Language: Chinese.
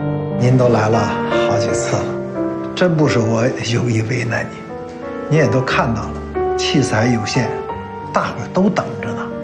您都来了好几次了，真不是我有意为难你，你也都看到了，器材有限，大伙儿都等着呢。